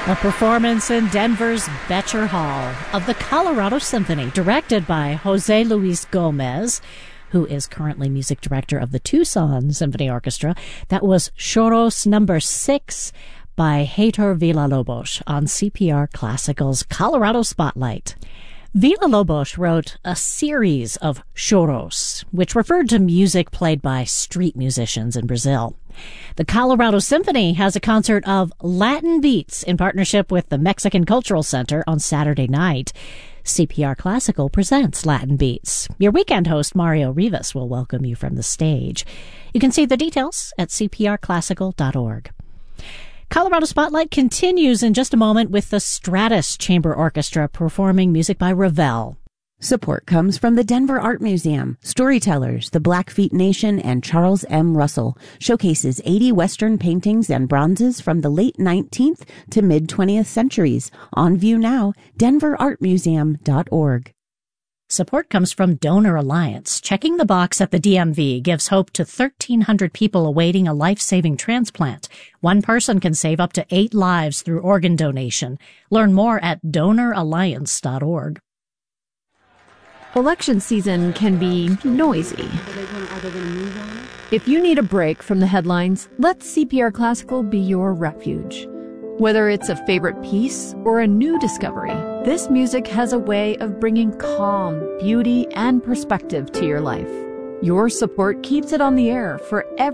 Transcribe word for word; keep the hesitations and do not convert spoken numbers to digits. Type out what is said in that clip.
A performance in Denver's Becher Hall of the Colorado Symphony, directed by Jose Luis Gomez, who is currently music director of the Tucson Symphony Orchestra. That was Choros number six by Heitor Villa-Lobos on C P R Classical's Colorado Spotlight. Villa-Lobos wrote a series of choros, which referred to music played by street musicians in Brazil. The Colorado Symphony has a concert of Latin beats in partnership with the Mexican Cultural Center on Saturday night. C P R Classical presents Latin Beats. Your weekend host, Mario Rivas, will welcome you from the stage. You can see the details at c p r classical dot org. Colorado Spotlight continues in just a moment with the Stratus Chamber Orchestra performing music by Ravel. Support comes from the Denver Art Museum. Storytellers, the Blackfeet Nation, and Charles M. Russell showcases eighty Western paintings and bronzes from the late nineteenth to mid-twentieth centuries. On view now, denver art museum dot org. Support comes from Donor Alliance. Checking the box at the D M V gives hope to thirteen hundred people awaiting a life-saving transplant. One person can save up to eight lives through organ donation. Learn more at donor alliance dot org. Election season can be noisy. If you need a break from the headlines, let C P R Classical be your refuge. Whether it's a favorite piece or a new discovery, this music has a way of bringing calm, beauty, and perspective to your life. Your support keeps it on the air for every